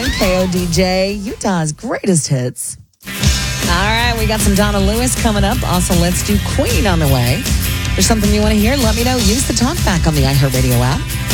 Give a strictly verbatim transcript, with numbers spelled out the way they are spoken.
K O D J, Utah's greatest hits. All right, we got some Donna Lewis coming up. Also, let's do Queen on the way. If there's something you want to hear, let me know. Use the talkback on the iHeartRadio app.